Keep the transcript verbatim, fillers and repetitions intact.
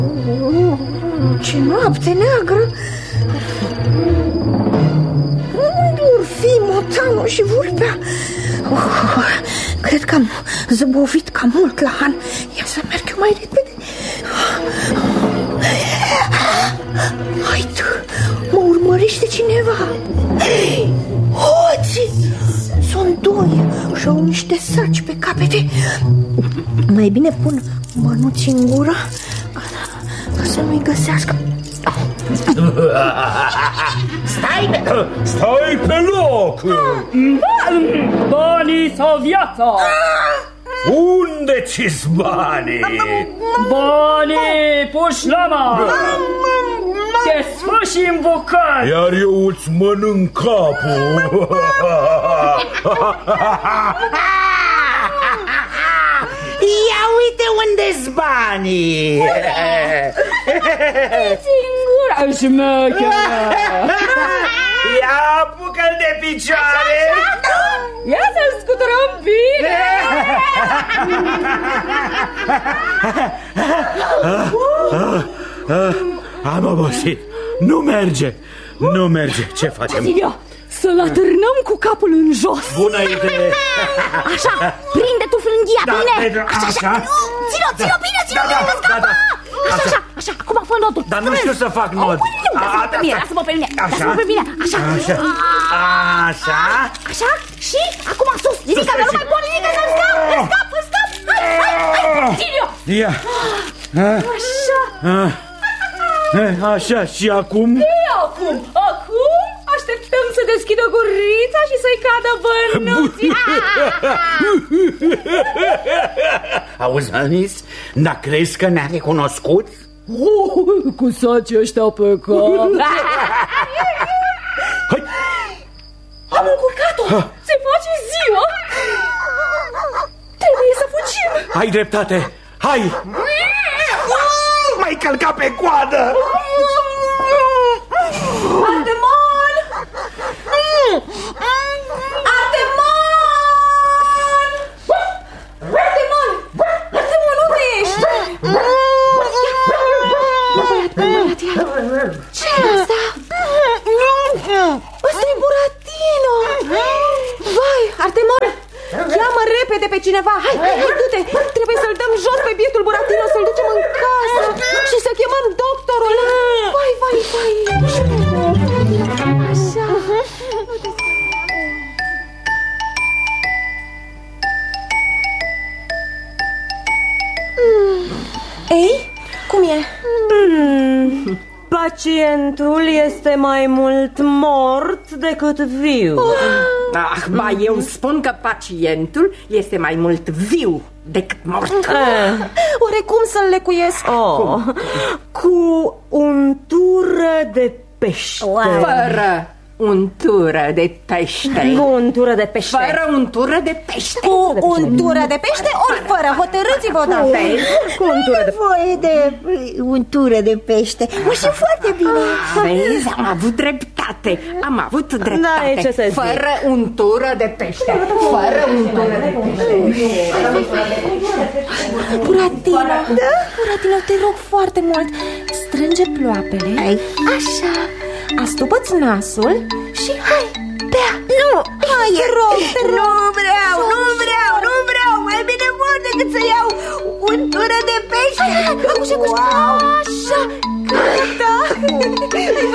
Ce noapte neagră! Unde or fi motanul și vulpea? Oh, cred că am zăbovit cam mult la Han. Ia să merg eu mai repede. Hai tu, mă urmărește cineva. Hoții! Sunt doi și au niște saci pe capete. Mai bine pun bănuți în gură ca să nu-i găsească. Stai! Stai pe loc! Banii sau viața? Unde ți-s banii? Banii, puși lama! Te sfârși în bucăți! Iar eu îți mănânc capul! Ia uite unde-s banii! Ți-n gura, șmecheră! Ia apucă-l de picioare! Ia să-l scuturăm bine! Am obosit! Nu merge! Nu merge! Ce facem? Ia, să-l atârnăm cu capul în jos! Bună idee! Așa, prinde tu frânghia, Da, bine! Pedro, Așa, așa, așa. ține-o, ține-o bine, ține-o Da, bine, da, că scapă! da, da. Așa, așa, așa, acum fă nodul. Dar nu știu să fac nod. Nu, lasă-mă pe mine, lasă-mă pe mine, lasă-mă pe mine, așa. Așa. Așa. Așa, și acum sus, ridică, că nu mai pot ridică, să-l scap, îl scap, îl scap! Hai, hai, hai, ține-o! Ia. Așa. Așa, și acum? E acum, acum așteptăm să deschidă gurița și să-i cadă bănuții. Auzi, Anis, dar crezi că ne-a recunoscut? Oh, cu sacii ăștia pe cap. Hai. Am încurcat-o, se face ziua. Trebuie să fugim. Ai dreptate. Hai. M-ai călcat pe coadă! Artemon! Artemon! Artemon! Artemon, unde ești? Ce-i asta? Ăsta-i Buratino! Vai, Artemon! Cheamă repede pe cineva! Hai, hai, du-te! Trebuie să-l dăm jos pe bietul Buratino, să-l ducem în casă și să chemăm doctorul! Vai, vai, vai! Așa! Ei, cum e? Mm, pacientul este mai mult mort decât viu. Oh. Ah, ba, eu spun că pacientul este mai mult viu decât mort. Eh. Oare cum să-l lecuiesc? Oh, cu untură de pește. Fără untură de pește. Cu untură de pește. Fără untură de pește. Cu untură de pește ori fără? Hotărâți-vă odată. Cu untură de Nevoie de untură de pește. Mă știu foarte bine. Vezi, am avut dreptate. Am avut dreptate. N-ai ce să zic. Fără untură de pește. Fără untură de pește. Buratino, da? Buratino, te rog foarte mult, strânge ploapele. Hai. Așa. Astupă-ți nasul și hai, bea. Nu, Hai, te rog, te rog. nu vreau, nu vreau, nu vreau. Mai bine mor decât să iau untură de pește. Hai, hai, hai, acușe, acușe. Așa, gata.